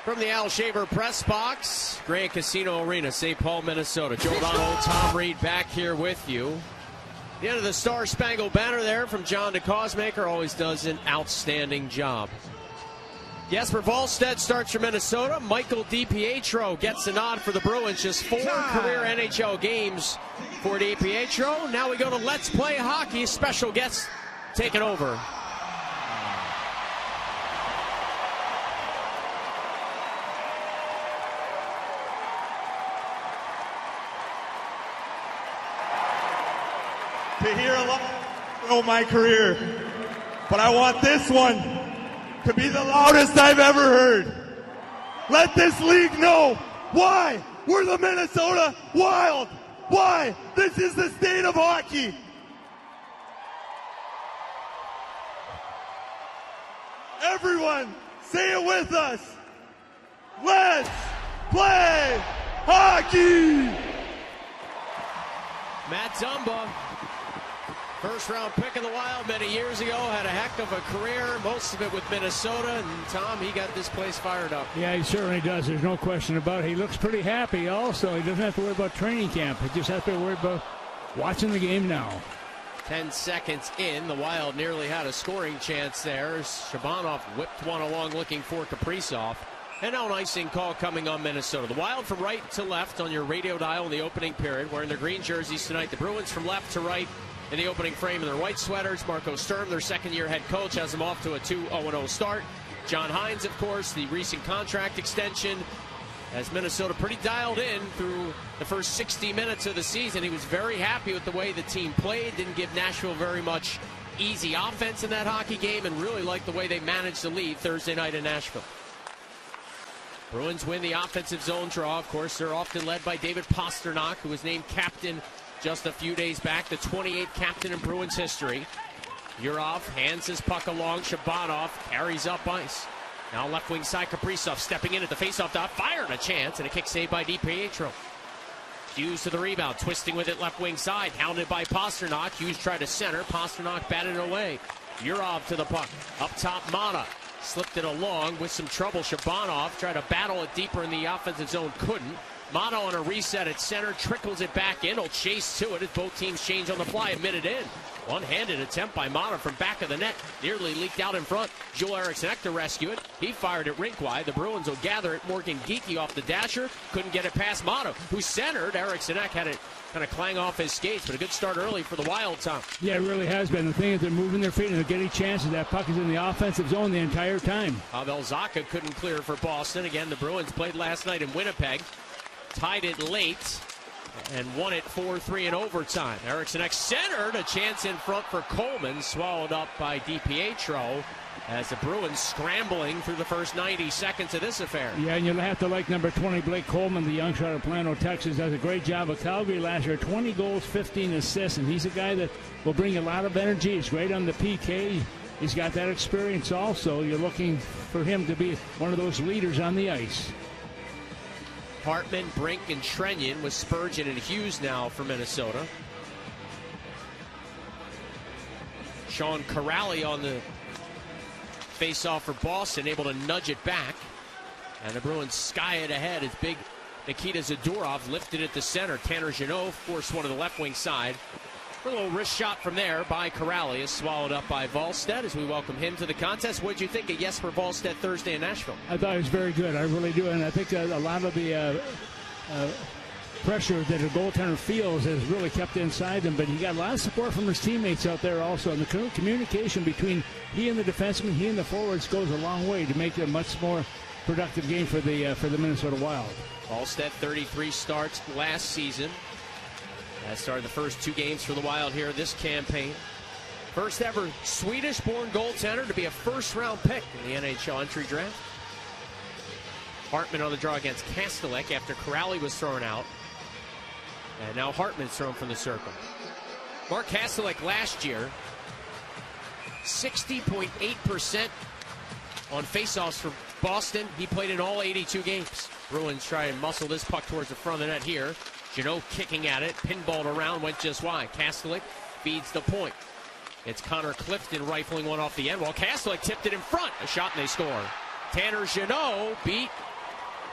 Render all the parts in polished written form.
From the Al Shaver press box, Grand Casino Arena, St. Paul, Minnesota. Joe O'Donnell, Tom Reed back here with you. The end of the Star Spangled Banner there from John DeCosmaker. Always does an outstanding job. Jesper Wallstedt starts for Minnesota. Michael DiPietro gets a nod for the Bruins. Just 4 career NHL games for DiPietro. Now we go to Let's Play Hockey. Special guest taking over. To hear a lot of my career, but I want this one to be the loudest I've ever heard. Let this league know why we're the Minnesota Wild. Why this is the state of hockey. Everyone, say it with us. Let's play hockey. Matt Dumba, first round pick of the Wild many years ago, had a heck of a career, most of it with Minnesota, and Tom, he got this place fired up. Yeah, he certainly does. There's no question about it. He looks pretty happy also. He doesn't have to worry about training camp. He just has to worry about watching the game now. 10 seconds in, the Wild nearly had a scoring chance there. Shabanov whipped one along looking for Kaprizov. And now an icing call coming on Minnesota. The Wild from right to left on your radio dial in the opening period, wearing their green jerseys tonight. The Bruins from left to right in the opening frame in their white sweaters. Marco Sturm, their second-year head coach, has them off to a 2-0-0 start. John Hines, of course, the recent contract extension, has Minnesota pretty dialed in through the first 60 minutes of the season. He was very happy with the way the team played, didn't give Nashville very much easy offense in that hockey game, and really liked the way they managed the lead Thursday night in Nashville. Bruins win the offensive zone draw. Of course, they're often led by David Pastrnak, who was named captain just a few days back, the 28th captain in Bruins history. Yurov hands his puck along. Shabanov carries up ice. Now left wing side, Kaprizov stepping in at the faceoff dot, firing a chance, and a kick saved by DiPietro. Hughes to the rebound, twisting with it left wing side, hounded by Pastrnak. Hughes tried to center, Pastrnak batted it away. Yurov to the puck, up top Mana. Slipped it along with some trouble. Shabanov tried to battle it deeper in the offensive zone, couldn't. Mono on a reset at center, trickles it back in. He'll chase to it as both teams change on the fly a minute in. One-handed attempt by Mono from back of the net. Nearly leaked out in front. Joel Eriksson Ek to rescue it. He fired it rink wide. The Bruins will gather it. Morgan Geekie off the dasher. Couldn't get it past Mono, who centered. Eriksson Ek had it kind of clang off his skates, but a good start early for the Wild, Tom. Yeah, it really has been. The thing is they're moving their feet and they're getting chances. That puck is in the offensive zone the entire time. Pavel Zacha couldn't clear for Boston. Again, the Bruins played last night in Winnipeg. Tied it late and won it 4-3 in overtime. Eriksson Ek centered, a chance in front for Coleman, swallowed up by DiPietro as the Bruins scrambling through the first 90 seconds of this affair. Yeah, and you'll have to like number 20, Blake Coleman, the young shot of Plano, Texas, does a great job at Calgary last year. 20 goals, 15 assists, and he's a guy that will bring a lot of energy. He's great on the PK. He's got that experience also. You're looking for him to be one of those leaders on the ice. Hartman, Brink, and Trenyon with Spurgeon and Hughes now for Minnesota. Sean Corrali on the face-off for Boston, able to nudge it back. And the Bruins sky it ahead as big Nikita Zadorov lifted it to center. Tanner Jeannot forced one to the left wing side. A little wrist shot from there by Corrali is swallowed up by Wallstedt as we welcome him to the contest. What did you think of Jesper Wallstedt Thursday in Nashville? I thought it was very good. I really do. And I think a lot of the pressure that a goaltender feels has really kept inside him. But he got a lot of support from his teammates out there also. And the communication between he and the defenseman, he and the forwards goes a long way to make it a much more productive game for the Minnesota Wild. Wallstedt, 33 starts last season. That started the first 2 games for the Wild here this campaign. First ever Swedish-born goaltender to be a first-round pick in the NHL entry draft. Hartman on the draw against Kastelek after Corrali was thrown out. And now Hartman's thrown from the circle. Mark Kastelek last year, 60.8% on faceoffs for Boston. He played in all 82 games. Bruins try and muscle this puck towards the front of the net here. Jeannot kicking at it, pinballed around, went just wide. Kastelek feeds the point. It's Connor Clifton rifling one off the end while Kastelek tipped it in front. A shot and they score. Tanner Jeannot beat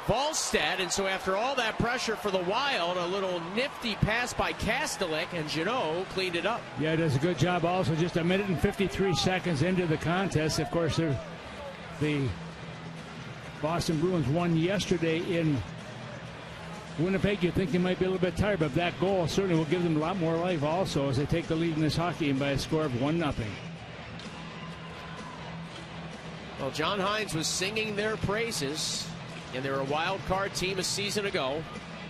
Volstead. And so after all that pressure for the Wild, a little nifty pass by Kastelic, and Jeannot cleaned it up. Yeah, does a good job also. Just a minute and 53 seconds into the contest. Of course, the Boston Bruins won yesterday in Winnipeg. You'd think they might be a little bit tired, but that goal certainly will give them a lot more life also as they take the lead in this hockey game by a score of 1-0. Well, John Hynes was singing their praises, and they were a wild card team a season ago.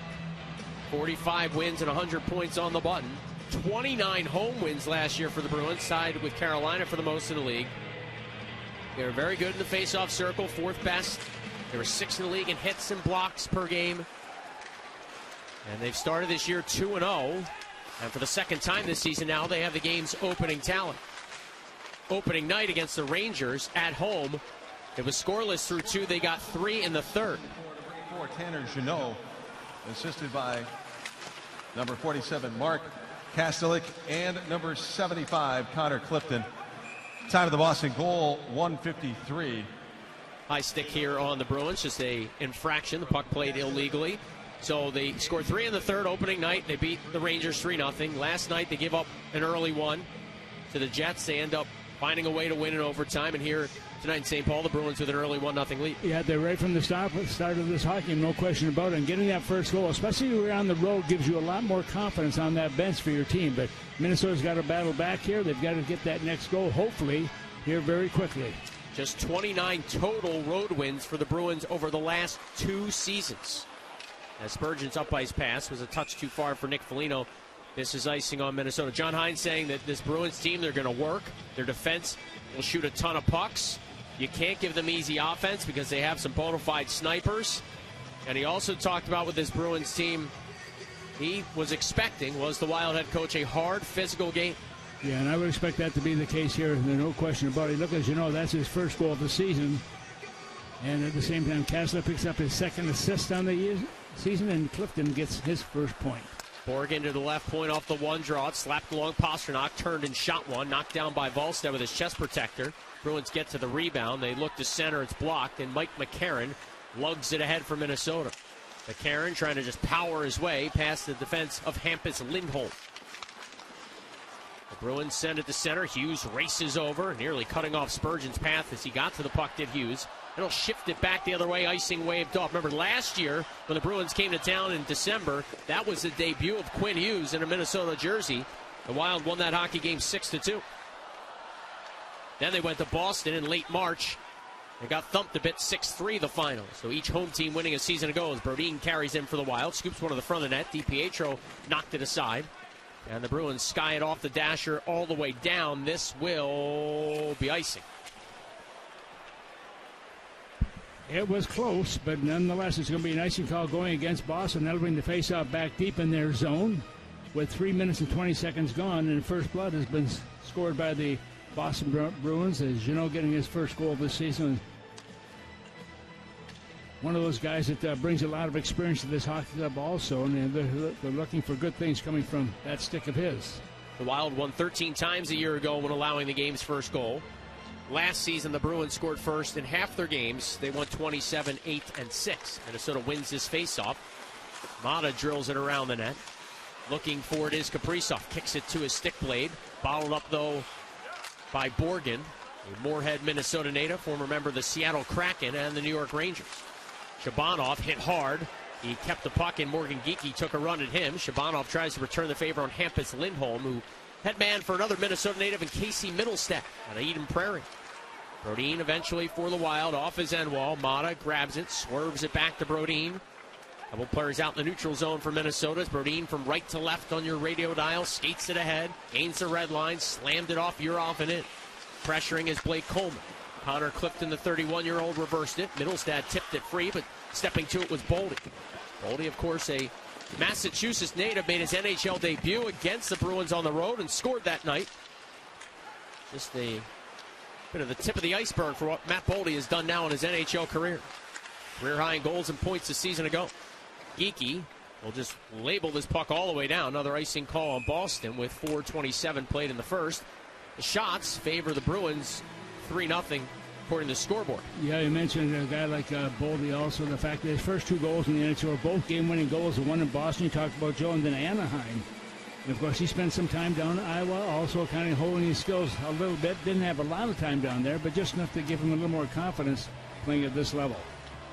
45 wins and 100 points on the button. 29 home wins last year for the Bruins, tied with Carolina for the most in the league. They were very good in the face-off circle, 4th best. They were 6th in the league in hits and blocks per game. And they've started this year 2-0. And for the second time this season now, they have the game's opening talent. Opening night against the Rangers at home, it was scoreless through 2. They got 3 in the third. For Tanner Jeannot, assisted by number 47, Mark Kastelic, and number 75, Connor Clifton. Time of the Boston goal, 1:53. High stick here on the Bruins, just a infraction. The puck played illegally. So they scored 3 in the third opening night. They beat the Rangers 3-0. Last night they give up an early one to the Jets. They end up finding a way to win in overtime. And here tonight in St. Paul, the Bruins with an early 1-0 lead. Yeah, they're right from the start of this hockey game, no question about it. And getting that first goal, especially when you're on the road, gives you a lot more confidence on that bench for your team. But Minnesota's got to battle back here. They've got to get that next goal, hopefully, here very quickly. Just 29 total road wins for the Bruins over the last 2 seasons. As Spurgeon's up ice pass was a touch too far for Nick Foligno. This is icing on Minnesota. John Hynes saying that this Bruins team, they're going to work. Their defense will shoot a ton of pucks. You can't give them easy offense because they have some bona fide snipers. And he also talked about with this Bruins team, he was expecting, was the Wild head coach, a hard physical game. Yeah, and I would expect that to be the case here. There's no question about it. Look, as you know, that's his first goal of the season. And at the same time, Kastler picks up his second assist on the season, and Clifton gets his first point. Borgen to the left point off the one draw. It slapped along Pasternak, turned and shot one. Knocked down by Volstead with his chest protector. Bruins get to the rebound. They look to center. It's blocked, and Mike McCarron lugs it ahead for Minnesota. McCarron trying to just power his way past the defense of Hampus Lindholm. The Bruins send it to center. Hughes races over, nearly cutting off Spurgeon's path as he got to the puck, did Hughes. It'll shift it back the other way. Icing waved off. Remember last year when the Bruins came to town in December, that was the debut of Quinn Hughes in a Minnesota jersey. The Wild won that hockey game 6-2. Then they went to Boston in late March. They got thumped a bit, 6-3 the final. So each home team winning a season ago as Brodin carries in for the Wild. Scoops one to the front of the net. DiPietro knocked it aside. And the Bruins sky it off the dasher all the way down. This will be icing. It was close, but nonetheless, it's going to be an icing call going against Boston. That'll bring the faceoff back deep in their zone with 3 minutes and 20 seconds gone. And first blood has been scored by the Boston Bruins, as Jeannot getting his first goal of the season. One of those guys that brings a lot of experience to this hockey club also, and they're looking for good things coming from that stick of his. The Wild won 13 times a year ago when allowing the game's first goal. Last season, the Bruins scored first in half their games. They won 27, 8, and 6. Minnesota wins this faceoff. Mata drills it around the net. Looking for it is Kaprizov. Kicks it to his stick blade. Bottled up, though, by Borgen, a Moorhead, Minnesota native, former member of the Seattle Kraken and the New York Rangers. Shabanov hit hard. He kept the puck, and Morgan Geekie took a run at him. Shabanov tries to return the favor on Hampus Lindholm, who head man for another Minnesota native in Casey Middlestat out of Eden Prairie. Brodin eventually for the Wild, off his end wall. Mata grabs it, swerves it back to Brodin. Couple players out in the neutral zone for Minnesota. Brodin from right to left on your radio dial, skates it ahead, gains the red line, slammed it off, you're off and in. Pressuring is Blake Coleman. Connor Clifton, the 31-year-old, reversed it. Middlestad tipped it free, but stepping to it was Boldy. Boldy, of course, a Massachusetts native, made his NHL debut against the Bruins on the road and scored that night. Just a bit of the tip of the iceberg for what Matt Boldy has done now in his NHL career. Career high in goals and points a season ago. Geekie will just label this puck all the way down. Another icing call on Boston with 4:27 played in the first. The shots favor the Bruins 3-0 according to the scoreboard. Yeah, you mentioned a guy like Boldy also. The fact that his first 2 goals in the NHL are both game-winning goals. The one in Boston you talked about, Joe, and then Anaheim. And, of course, he spent some time down in Iowa, also kind of holding his skills a little bit. Didn't have a lot of time down there, but just enough to give him a little more confidence playing at this level.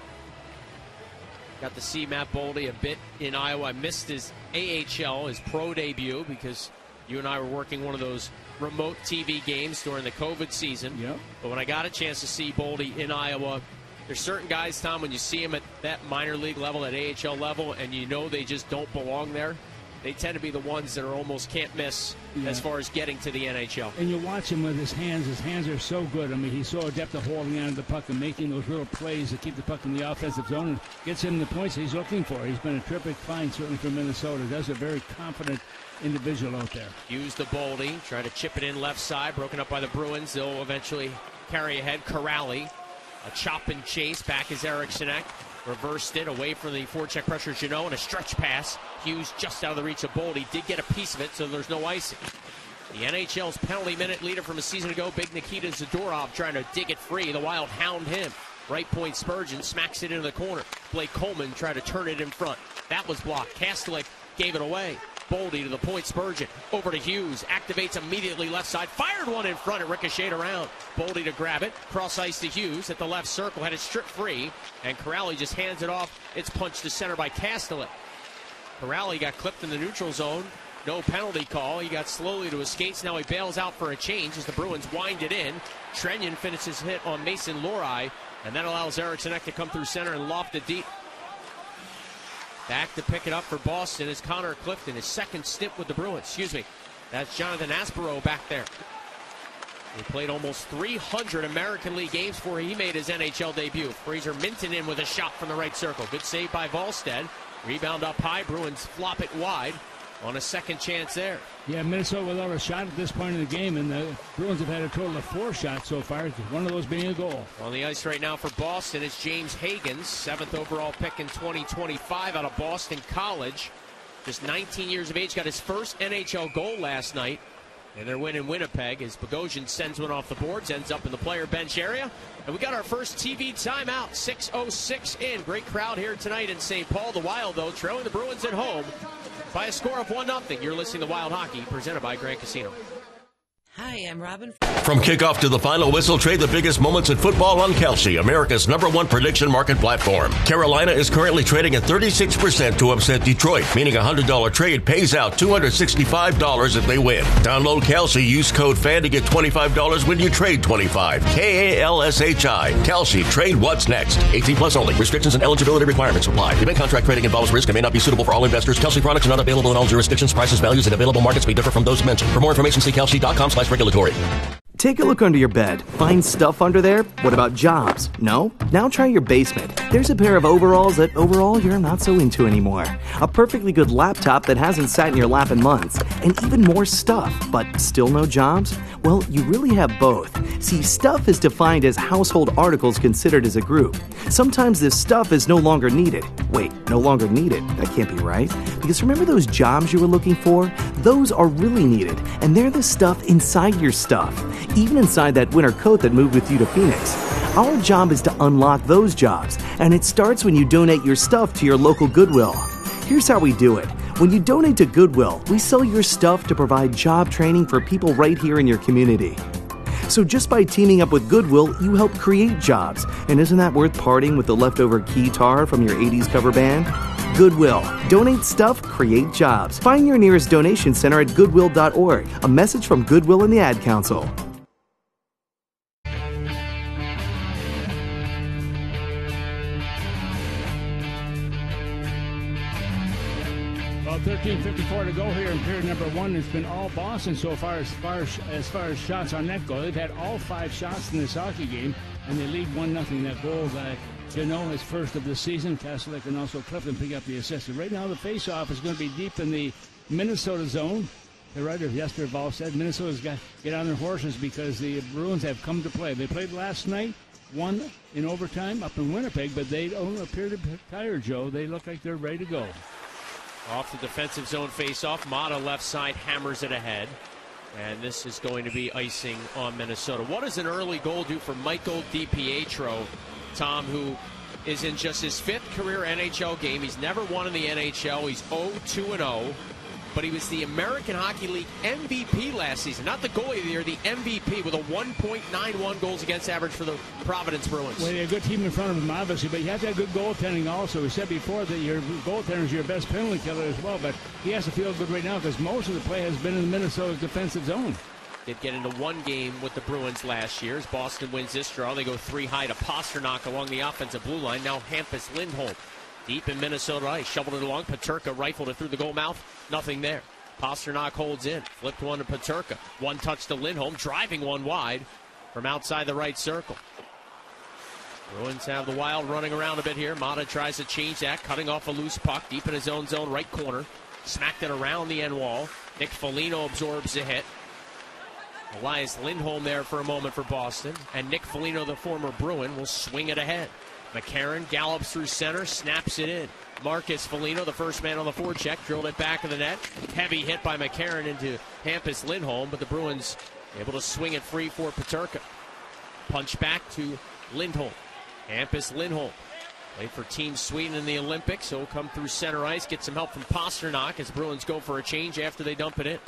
Got to see Matt Boldy a bit in Iowa. I missed his AHL, his pro debut, because you and I were working one of those remote TV games during the COVID season. Yep. But when I got a chance to see Boldy in Iowa, there's certain guys, Tom, when you see them at that minor league level, that AHL level, and you know they just don't belong there, they tend to be the ones that are almost can't miss as far as getting to the NHL. And you watch him with his hands. His hands are so good. I mean, he's so adept at holding on to the puck and making those little plays to keep the puck in the offensive zone and gets him the points he's looking for. He's been a terrific find, certainly for Minnesota. That's a very confident individual out there. Use the Boldy, try to chip it in left side, broken up by the Bruins. They'll eventually carry ahead. Corrali, a chop and chase. Back is Eric Sinek. Reversed it away from the forecheck pressure, Jeannot, and a stretch pass. Hughes just out of the reach of Boldy. Did get a piece of it, so there's no icing. The NHL's penalty minute leader from a season ago, Big Nikita Zadorov, trying to dig it free. The Wild hound him. Right point Spurgeon smacks it into the corner. Blake Coleman tried to turn it in front. That was blocked. Kastelik gave it away. Boldy to the point, Spurgeon over to Hughes, activates immediately left side, fired one in front, and ricocheted around. Boldy to grab it, cross ice to Hughes at the left circle, had it stripped free, and Corrali just hands it off. It's punched to center by Kastelik. Corrali got clipped in the neutral zone, no penalty call. He got slowly to his skates. Now he bails out for a change as the Bruins wind it in. Trenyon finishes hit on Mason Lohrei, and that allows Eric Sinek to come through center and loft it deep. Back to pick it up for Boston is Connor Clifton, his second stint with the Bruins. Excuse me. That's Jonathan Aspero back there. He played almost 300 American League games before he made his NHL debut. Fraser Minton in with a shot from the right circle. Good save by Volstead. Rebound up high. Bruins flop it wide on a second chance there. Yeah, Minnesota without a shot at this point in the game, and the Bruins have had a total of 4 shots so far, one of those being a goal. On the ice right now for Boston is James Higgins, 7th overall pick in 2025 out of Boston College. Just 19 years of age, got his first NHL goal last night. And they're winning Winnipeg as Bogosian sends one off the boards, ends up in the player bench area. And we got our first TV timeout, 6:06 in. Great crowd here tonight in St. Paul. The Wild, though, trailing the Bruins at home by a score of 1-0. You're listening to Wild Hockey, presented by Grand Casino. Hi, I'm Robin. From kickoff to the final whistle, trade the biggest moments in football on Kelsey, America's #1 prediction market platform. Carolina is currently trading at 36% to upset Detroit, meaning a $100 trade pays out $265 if they win. Download Kelsey, use code FAN to get $25 when you trade $25. KALSHI. Kelsey, trade what's next. 18 plus only. Restrictions and eligibility requirements apply. Event contract trading involves risk and may not be suitable for all investors. Kelsey products are not available in all jurisdictions. Prices, values, and available markets may differ from those mentioned. For more information, see kelsey.com/regulatory. Take a look under your bed. Find stuff under there? What about jobs? No? Now try your basement. There's a pair of overalls that overall you're not so into anymore. A perfectly good laptop that hasn't sat in your lap in months. And even more stuff, but still no jobs? Well, you really have both. See, stuff is defined as household articles considered as a group. Sometimes this stuff is no longer needed. Wait, no longer needed? That can't be right. Because remember those jobs you were looking for? Those are really needed, and they're the stuff inside your stuff. Even inside that winter coat that moved with you to Phoenix. Our job is to unlock those jobs, and it starts when you donate your stuff to your local Goodwill. Here's how we do it. When you donate to Goodwill, we sell your stuff to provide job training for people right here in your community. So just by teaming up with Goodwill, you help create jobs. And isn't that worth parting with the leftover keytar from your 80s cover band? Goodwill. Donate stuff, create jobs. Find your nearest donation center at goodwill.org. A message from Goodwill and the Ad Council. 13:54 to go here in period number 1. It's been all Boston so far as far as shots on net go. They've had all 5 shots in this hockey game, and they lead 1-0. That goal that Jeannot is first of the season. Kastelik and also Clifton pick up the assist. Right now the face-off is going to be deep in the Minnesota zone. The writer of Yesterday said Minnesota's got to get on their horses because the Bruins have come to play. They played last night, won in overtime up in Winnipeg, but they don't appear to be tired, Joe. They look like they're ready to go. Off the defensive zone face-off. Mata left side hammers it ahead. And this is going to be icing on Minnesota. What does an early goal do for Michael DiPietro, Tom, who is in just his 5th career NHL game? He's never won in the NHL. He's 0-2-0. But he was the American Hockey League MVP last season. Not the goalie of the year, the MVP, with a 1.91 goals against average for the Providence Bruins. Well, he had a good team in front of him, obviously, but you have to have good goaltending also. We said before that your goaltender is your best penalty killer as well, but he has to feel good right now because most of the play has been in the Minnesota defensive zone. Did get into one game with the Bruins last year as Boston wins this draw. They go 3 high to Pasternak along the offensive blue line. Now Hampus Lindholm deep in Minnesota ice. Shoveled it along. Peterka rifled it through the goal mouth. Nothing there. Pasternak holds in. Flipped one to Peterka. One touch to Lindholm. Driving one wide from outside the right circle. Bruins have the Wild running around a bit here. Mata tries to change that. Cutting off a loose puck deep in his own zone. Right corner. Smacked it around the end wall. Nick Foligno absorbs the hit. Elias Lindholm there for a moment for Boston. And Nick Foligno, the former Bruin, will swing it ahead. McCarron gallops through center, snaps it in. Marcus Foligno, the first man on the forecheck, drilled it back of the net. Heavy hit by McCarron into Hampus Lindholm, but the Bruins able to swing it free for Peterka. Punch back to Lindholm. Hampus Lindholm played for Team Sweden in the Olympics. He'll come through center ice, get some help from Pasternak as Bruins go for a change after they dump it in.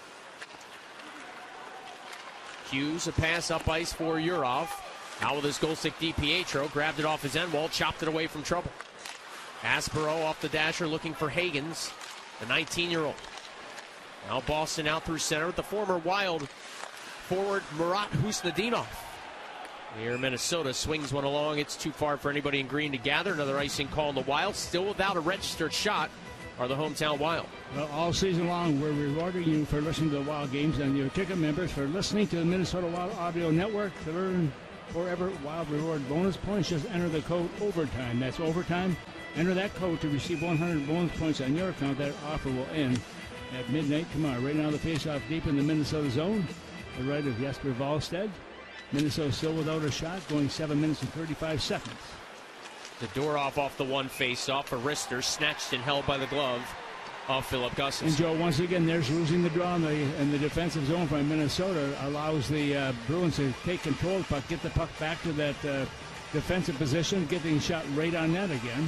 Hughes, a pass up ice for Urov. Out with his goal stick, DiPietro grabbed it off his end wall, chopped it away from trouble. Aspero off the dasher looking for Hagens, the 19-year-old. Now Boston out through center with the former Wild forward Murat Husnudinov. Here Minnesota swings one along. It's too far for anybody in green to gather. Another icing call in the Wild. Still without a registered shot are the hometown Wild. Well, all season long, we're rewarding you for listening to the Wild games and your ticket members for listening to the Minnesota Wild Audio Network. To learn forever Wild reward bonus points, just enter the code OVERTIME. That's OVERTIME. Enter that code to receive 100 bonus points on your account. That offer will end at midnight tomorrow. Right now, the face-off deep in the Minnesota zone. The right of Jesper Wallstedt. Minnesota still without a shot, going 7 minutes and 35 seconds. Zadorov off the one face-off. A wrister snatched and held by the glove of Philip Gustafsson. And Joe, once again, there's losing the draw in the defensive zone from Minnesota. Allows the Bruins to take control of the puck, get the puck back to that defensive position, getting shot right on net again.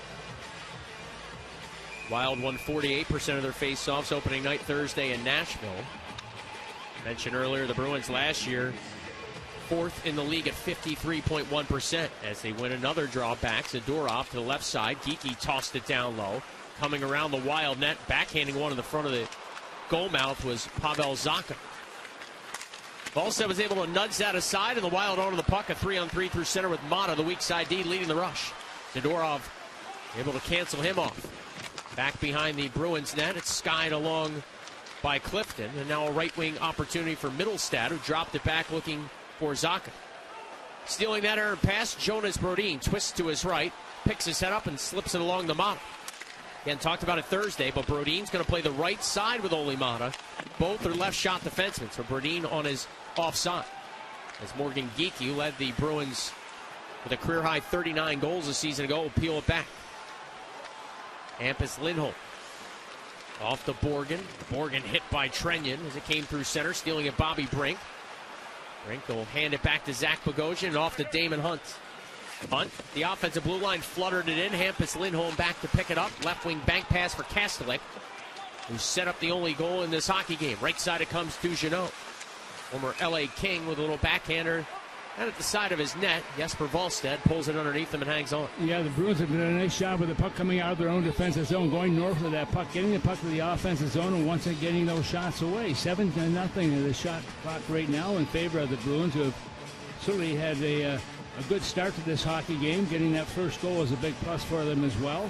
Wild won 48% of their face-offs opening night Thursday in Nashville. Mentioned earlier, the Bruins last year, 4th in the league at 53.1% as they win another draw back. Zadorov to the left side. Geekie tossed it down low. Coming around the Wild net, backhanding one in the front of the goal mouth was Pavel Zacha. Wallstedt was able to nudge that aside, and the Wild onto the puck, a 3-on-3 through center with Mata, the weak side D, leading the rush. Zadorov able to cancel him off. Back behind the Bruins net, it's skied along by Clifton, and now a right-wing opportunity for Middlestad, who dropped it back looking for Zacha. Stealing that errant pass, Jonas Brodin twists to his right, picks his head up and slips it along the Mata. Again, talked about it Thursday, but Brodin's going to play the right side with Olli Mata. Both are left shot defensemen, so Brodin on his offside. As Morgan Geekie, who led the Bruins with a career-high 39 goals a season ago, will peel it back. Hampus Lindholm off to Borgen. Borgen hit by Trenyon as it came through center, stealing it Bobby Brink. Brink will hand it back to Zach Bogosian and off to Damon Hunt. Hunt, the offensive blue line, fluttered it in. Hampus Lindholm back to pick it up. Left wing bank pass for Kastelik, who set up the only goal in this hockey game. Right side it comes to Jeannot. Former LA King with a little backhander out at the side of his net. Jesper Wallstedt pulls it underneath him and hangs on. Yeah, the Bruins have done a nice job with the puck coming out of their own defensive zone, going north of that puck, getting the puck to the offensive zone, and once again getting those shots away. 7-0 in the shot clock right now in favor of the Bruins, who have certainly had a good start to this hockey game. Getting that first goal is a big plus for them as well.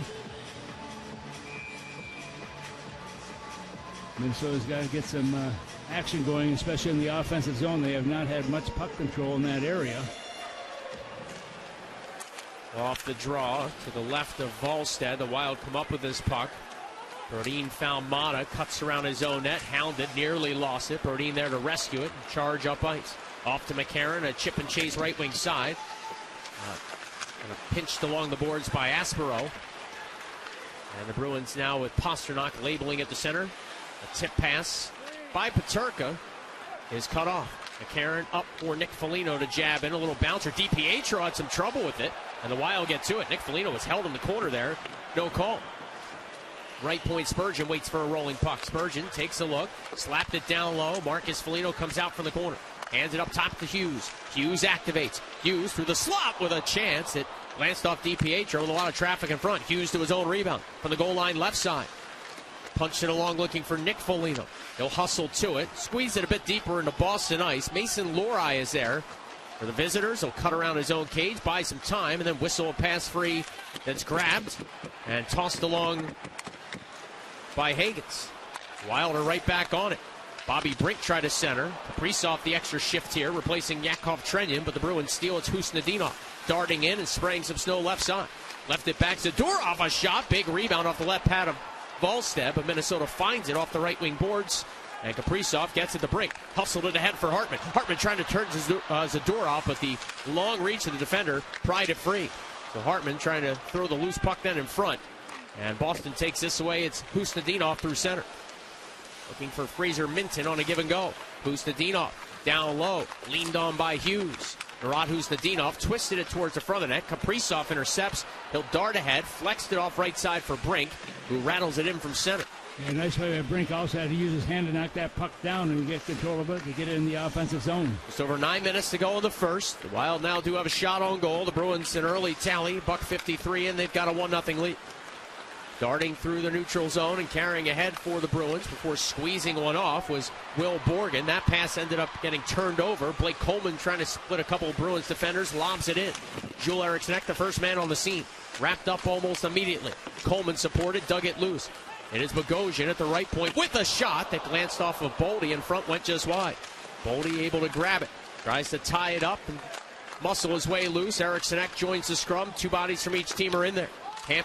Minnesota's got to get some action going, especially in the offensive zone. They have not had much puck control in that area. Off the draw to the left of Wallstedt. The Wild come up with this puck. Brodin found Mata, cuts around his own net, hounded, nearly lost it. Brodin there to rescue it and charge up ice. Off to McCarron, a chip and chase right wing side. Kind of pinched along the boards by Aspero. And the Bruins now with Pasternak labeling at the center. A tip pass by Peterka. is cut off. McCarron up for Nick Foligno to jab in. A little bouncer. DiPietro had some trouble with it, and the Wild get to it. Nick Foligno was held in the corner there. No call. Right point, Spurgeon waits for a rolling puck. Spurgeon takes a look, slapped it down low. Marcus Foligno comes out from the corner. Hands it up top to Hughes. Hughes activates. Hughes through the slot with a chance. It glanced off DiPietro with a lot of traffic in front. Hughes to his own rebound from the goal line left side. Punched it along looking for Nick Foligno. He'll hustle to it. Squeeze it a bit deeper into Boston ice. Mason Lohrei is there. For the visitors, he'll cut around his own cage, buy some time, and then whistle a pass free that's grabbed and tossed along by Higgins. Wild are right back on it. Bobby Brink tried to center. Kaprizov the extra shift here, replacing Yakov Trenyan, but the Bruins steal. It's Husnudinov darting in and spraying some snow left side. Left it back. Zadorov, a shot. Big rebound off the left pad of Volstead, but Minnesota finds it off the right wing boards. And Kaprizov gets at the break. Hustled it ahead for Hartman. Hartman trying to turn Zadorov, but the long reach of the defender pried it free. So Hartman trying to throw the loose puck then in front. And Boston takes this away. It's Husnudinov through center. Looking for Fraser Minton on a give and go. Husnudinov down low. Leaned on by Hughes. Murat Husnudinov twisted it towards the front of the net. Kaprizov intercepts. He'll dart ahead. Flexed it off right side for Brink, who rattles it in from center. Yeah, nice way by Brink. Also had to use his hand to knock that puck down and get control of it to get it in the offensive zone. Just over 9 minutes to go in the first. The Wild now do have a shot on goal. The Bruins an early tally. $1:53 and they've got a 1-0 lead. Darting through the neutral zone and carrying ahead for the Bruins before squeezing one off was Will Borgen. That pass ended up getting turned over. Blake Coleman trying to split a couple of Bruins defenders, lobs it in. Joel Eriksson, the first man on the scene. Wrapped up almost immediately. Coleman supported, dug it loose. It is Bogosian at the right point with a shot that glanced off of Boldy in front, went just wide. Boldy able to grab it. Tries to tie it up and muscle his way loose. Eriksson joins the scrum. Two bodies from each team are in there.